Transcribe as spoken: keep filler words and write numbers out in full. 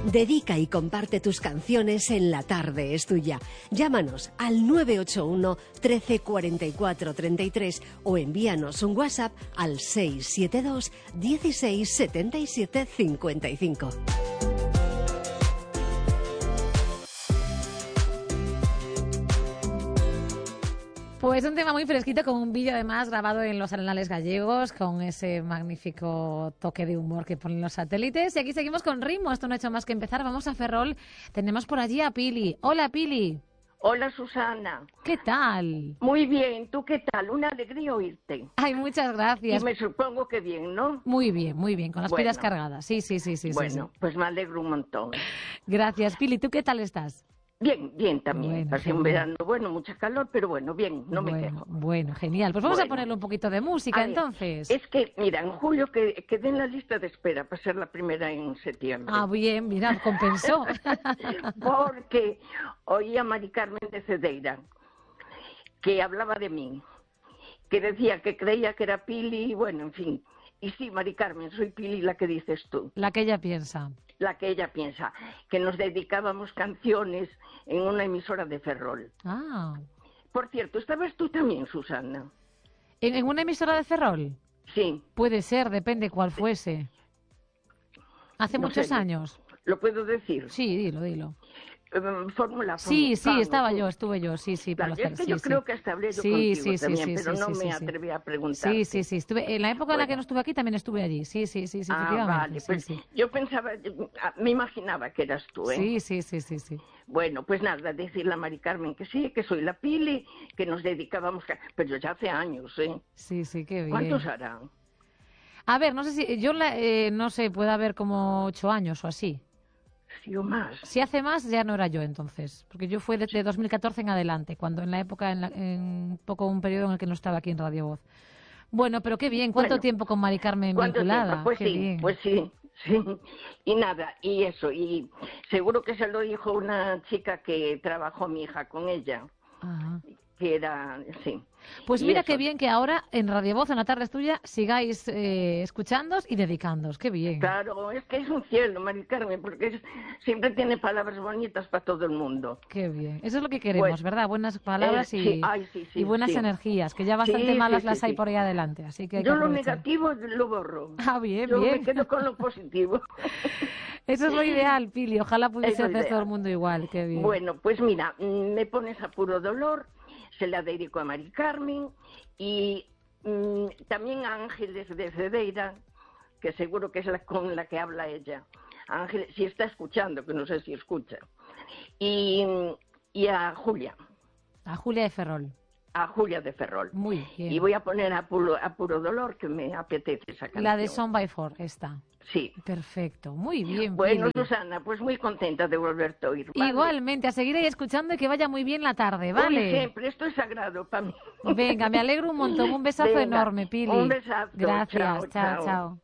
Dedica y comparte tus canciones en La Tarde es Tuya. Llámanos al nueve ocho uno, trece, cuarenta y cuatro, treinta y tres o envíanos un WhatsApp al seis siete dos, dieciséis, setenta y siete, cincuenta y cinco. Pues un tema muy fresquito, con un vídeo además grabado en los Arenales gallegos, con ese magnífico toque de humor que ponen los satélites. Y aquí seguimos con ritmo, esto no ha hecho más que empezar. Vamos a Ferrol, tenemos por allí a Pili. Hola, Pili. Hola, Susana. ¿Qué tal? Muy bien, ¿tú qué tal? Una alegría oírte. Ay, muchas gracias. Y me supongo que bien, ¿no? Muy bien, muy bien, con las bueno. pilas cargadas. Sí, sí, sí, sí. Bueno, sí. pues me alegro un montón. Gracias, Pili. ¿Tú qué tal estás? Bien, bien también. Bueno, Pasé genial. un verano, bueno, mucha calor, pero bueno, bien, no bueno, me quejo. Bueno, genial. Pues vamos bueno. a ponerle un poquito de música, a ver, entonces. Es que, mira, en julio que, quedé en la lista de espera para ser la primera en septiembre. Ah, bien, mira, compensó. Porque oí a Mari Carmen de Cedeira, que hablaba de mí, que decía que creía que era Pili, y bueno, en fin. Y sí, Mari Carmen, soy Pili, la que dices tú. La que ella piensa. La que ella piensa, que nos dedicábamos canciones en una emisora de Ferrol. Ah. Por cierto, ¿estabas tú también, Susana? ¿En, en una emisora de Ferrol? Sí. Puede ser, depende cuál fuese. ¿Hace No muchos sé, años? ¿Lo puedo decir? Sí, dilo, dilo. Um, fórmula, Sí, sí, vamos, estaba tú. yo, estuve yo, sí, sí. Claro, por es que sí, yo sí. creo que hasta hablé yo sí, contigo sí, sí, también, sí, pero sí, no sí, me sí. atreví a preguntar. Sí, sí, sí. Estuve, en la época en la bueno. que no estuve aquí también estuve allí. Sí, sí, sí, sí, Ah, efectivamente. vale, sí, pues sí. yo pensaba, me imaginaba que eras tú, ¿eh? Sí, sí, sí, sí, sí. Bueno, pues nada, decirle a Mari Carmen que sí, que soy la Pili, que nos dedicábamos, pero ya hace años, ¿eh? Sí, sí, qué bien. ¿Cuántos harán? A ver, no sé si, yo la, eh, no sé, puede haber como ocho años o así. Sí, o más. Si hace más, ya no era yo entonces, porque yo fui de, de dos mil catorce en adelante, cuando en la época, en, la, en un poco un periodo en el que no estaba aquí en Radio Voz. Bueno, pero qué bien, ¿cuánto Bueno, tiempo con Mari Carmen ¿cuánto vinculada? tiempo? Pues qué sí, bien. pues sí, sí. Y nada, y eso, y seguro que se lo dijo una chica que trabajó mi hija con ella, Ajá. que era, sí. Pues Y mira eso. qué bien que ahora en Radio Voz, en la tarde es tuya, sigáis eh, escuchándoos y dedicándoos. Qué bien. Claro, es que es un cielo, Mari Carmen, porque es, siempre tiene palabras bonitas para todo el mundo. Qué bien. Eso es lo que queremos, Pues, ¿verdad? Buenas palabras eh, y, sí, ay, sí, sí, y buenas sí. energías, que ya bastante Sí, malas sí, las sí, hay sí. por ahí adelante. Así que hay Yo que lo aprovechar. negativo lo borro. Ah, bien, Yo bien. me quedo con lo positivo. Eso es lo ideal, Pili. Ojalá pudiese Es lo hacer todo ideal. el mundo igual. Qué bien. Bueno, pues mira, me pones a puro dolor, se la dedico a Mari Carmen y mm, también a Ángeles de Cedeira, que seguro que es la con la que habla ella. Ángeles, si está escuchando, que no sé si escucha. Y, y a Julia, A Julia de Ferrol. a Julia de Ferrol. Muy bien. Y voy a poner a puro, a puro dolor, que me apetece esa canción. La de Son by Four, esta. Sí. Perfecto. Muy bien, Bueno, Pili. Susana, pues muy contenta de volverte a oír. ¿vale? Igualmente, a seguir ahí escuchando y que vaya muy bien la tarde, Como ¿vale? siempre, esto es sagrado para mí. Venga, me alegro un montón. Un besazo Venga, enorme, Pili. un besazo. Gracias. Chao, chao. chao. chao.